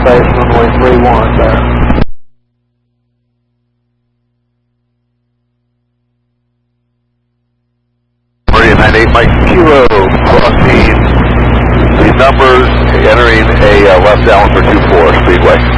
base, runway 31 there. Meridian 98, Mike Kilo, crossing the numbers, entering a left down for 24 Speedway.